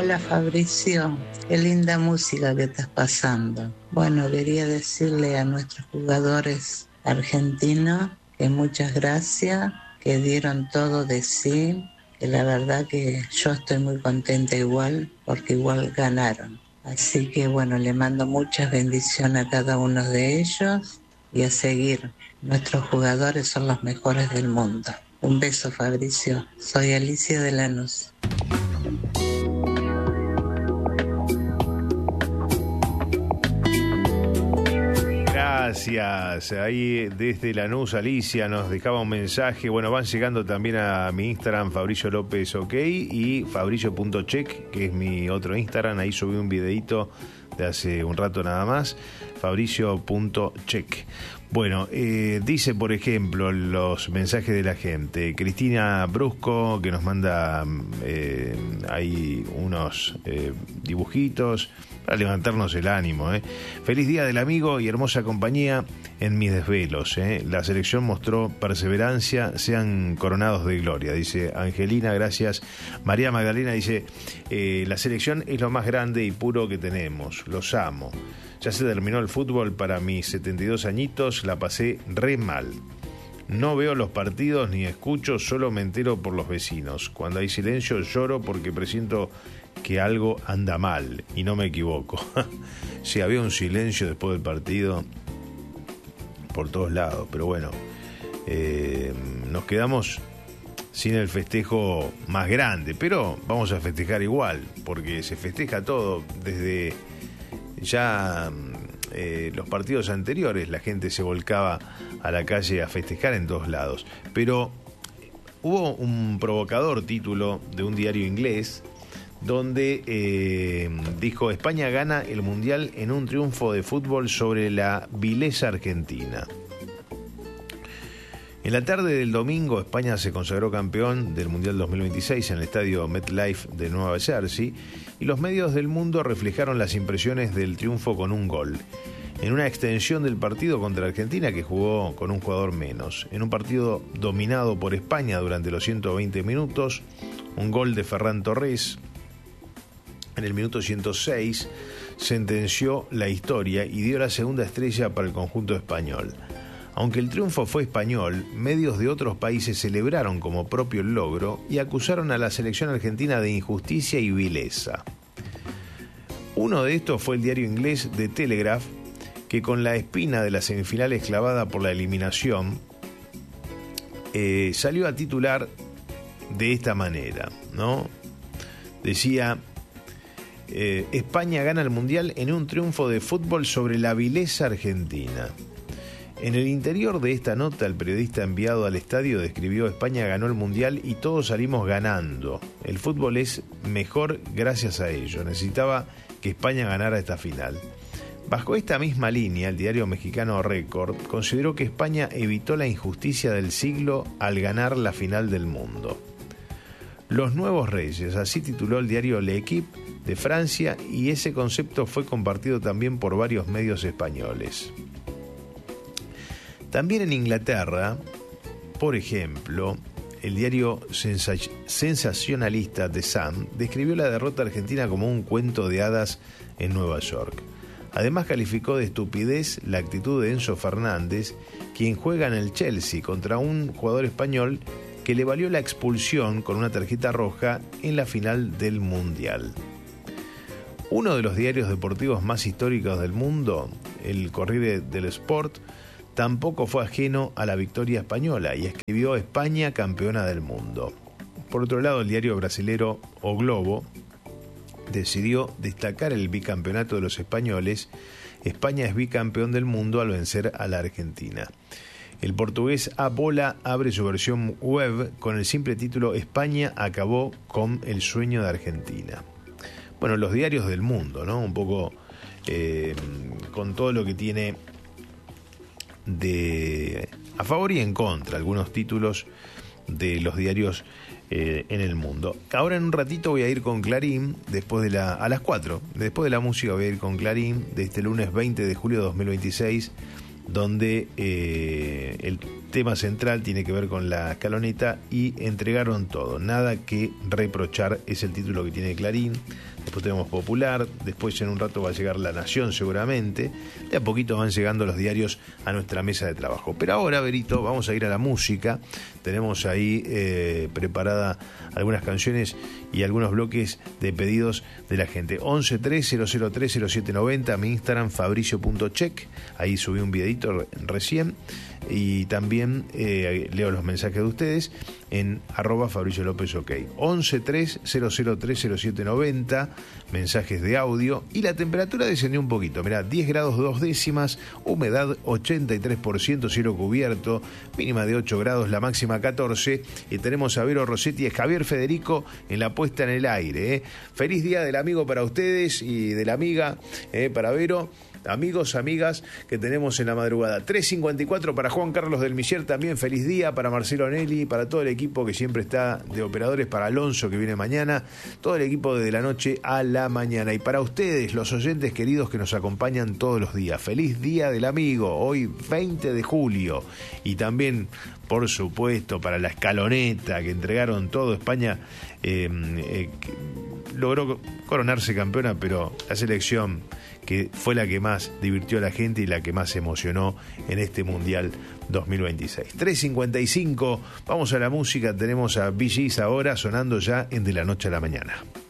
Hola Fabricio, qué linda música que estás pasando. Bueno, quería decirle a nuestros jugadores argentinos que muchas gracias, que dieron todo de sí, que la verdad que yo estoy muy contenta igual, porque igual ganaron. Así que bueno, le mando muchas bendiciones a cada uno de ellos y a seguir. Nuestros jugadores son los mejores del mundo. Un beso, Fabricio. Soy Alicia de Lanús. Gracias. Ahí desde Lanús, Alicia nos dejaba un mensaje. Bueno, van llegando también a mi Instagram, Fabricio López OK, y Fabricio.check, que es mi otro Instagram. Ahí subí un videito de hace un rato nada más, Fabricio.check. Bueno, dice, por ejemplo, los mensajes de la gente. Cristina Brusco, que nos manda ahí unos dibujitos para levantarnos el ánimo. Feliz día del amigo y hermosa compañía en mis desvelos. La selección mostró perseverancia, sean coronados de gloria, dice Angelina, gracias. María Magdalena dice, la selección es lo más grande y puro que tenemos, los amo. Ya se terminó el fútbol para mis 72 añitos, la pasé re mal. No veo los partidos ni escucho, solo me entero por los vecinos. Cuando hay silencio lloro porque presiento que algo anda mal y no me equivoco. Sí, había un silencio después del partido por todos lados, pero bueno, nos quedamos sin el festejo más grande, pero vamos a festejar igual, porque se festeja todo desde ya los partidos anteriores. La gente se volcaba a la calle a festejar en todos lados, pero hubo un provocador título de un diario inglés donde dijo: España gana el Mundial en un triunfo de fútbol sobre la vileza argentina. En la tarde del domingo, España se consagró campeón del Mundial 2026 en el estadio MetLife de Nueva Jersey, y los medios del mundo reflejaron las impresiones del triunfo con un gol. En una extensión del partido contra Argentina, que jugó con un jugador menos. En un partido dominado por España durante los 120 minutos, un gol de Ferran Torres en el minuto 106 sentenció la historia y dio la segunda estrella para el conjunto español. Aunque el triunfo fue español, medios de otros países celebraron como propio el logro y acusaron a la selección argentina de injusticia y vileza. Uno de estos fue el diario inglés The Telegraph, que con la espina de las semifinales clavada por la eliminación, salió a titular de esta manera, ¿no? Decía: España gana el Mundial en un triunfo de fútbol sobre la vileza argentina. En el interior de esta nota, el periodista enviado al estadio describió: España ganó el Mundial y todos salimos ganando. El fútbol es mejor gracias a ello. Necesitaba que España ganara esta final. Bajo esta misma línea, el diario mexicano Record consideró que España evitó la injusticia del siglo al ganar la final del mundo. Los nuevos reyes, así tituló el diario L'Equipe de Francia, y ese concepto fue compartido también por varios medios españoles. También en Inglaterra, por ejemplo, el diario sensacionalista The Sun describió la derrota argentina como un cuento de hadas en Nueva York. Además, calificó de estupidez la actitud de Enzo Fernández, quien juega en el Chelsea contra un jugador español que le valió la expulsión con una tarjeta roja en la final del Mundial. Uno de los diarios deportivos más históricos del mundo, el Corriere dello Sport, tampoco fue ajeno a la victoria española y escribió: España campeona del mundo. Por otro lado, el diario brasilero O Globo decidió destacar el bicampeonato de los españoles. España es bicampeón del mundo al vencer a la Argentina. El portugués A Bola abre su versión web con el simple título: España acabó con el sueño de Argentina. Bueno, los diarios del mundo, ¿no? Un poco con todo lo que tiene de a favor y en contra, algunos títulos de los diarios en el mundo. Ahora en un ratito voy a ir con Clarín, a las 4, después de la música voy a ir con Clarín, de este lunes 20 de julio de 2026, donde el tema central tiene que ver con la escaloneta y entregaron todo, nada que reprochar, es el título que tiene Clarín. Después tenemos Popular, después en un rato va a llegar La Nación seguramente, de a poquito van llegando los diarios a nuestra mesa de trabajo. Pero ahora, Berito, vamos a ir a la música, tenemos ahí preparada algunas canciones y algunos bloques de pedidos de la gente. 1130030790, mi Instagram fabricio.check, ahí subí un videito recién, y también leo los mensajes de ustedes en @Fabricio López OK. 1130030790, mensajes de audio, y la temperatura descendió un poquito, mirá, 10 grados 2 décimas, humedad 83%, cielo cubierto, mínima de 8 grados, la máxima 14, y tenemos a Vero Rossetti y Javier Federico en la puesta en el aire. Feliz día del amigo para ustedes y de la amiga para Vero. Amigos, amigas que tenemos en la madrugada. 3:54 para Juan Carlos del Michier, también feliz día para Marcelo Anelli, para todo el equipo que siempre está de operadores, para Alonso que viene mañana, todo el equipo desde la noche a la mañana, y para ustedes, los oyentes queridos que nos acompañan todos los días. Feliz día del amigo, hoy 20 de julio, y también, por supuesto, para la escaloneta que entregaron todo. España logró coronarse campeona, pero la selección que fue la que más divirtió a la gente y la que más emocionó en este Mundial 2026. 3:55, vamos a la música, tenemos a Bee Gees ahora sonando ya en De la Noche a la Mañana.